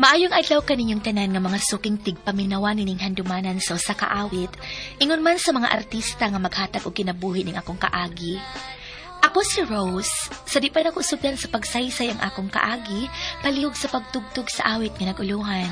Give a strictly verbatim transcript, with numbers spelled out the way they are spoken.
Maayong adlaw kaninyong tanan nga mga suking tigpaminawan nining handumanan sa usa ka awit, ingon man sa mga artista nga maghatag og kinabuhi ning akong kaagi. Ako si Rose, sa di pa nako sugdan sa pagsaysay ang akong kaagi, palihog sa pagtugtog sa awit nga naguluhan.